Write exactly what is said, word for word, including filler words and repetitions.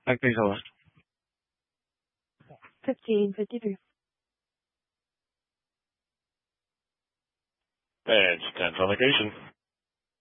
Okay, so much. fifteen fifty-three. And ten on location.